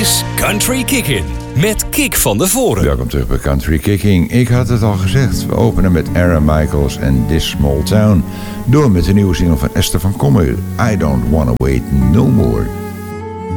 is Country Kickin' met Kik van der Voren. Welkom terug bij Country Kicking. Ik had het al gezegd, we openen met Aaron Michaels en This Small Town. Door met de nieuwe single van Esther van Kommer, I Don't Wanna Wait No More.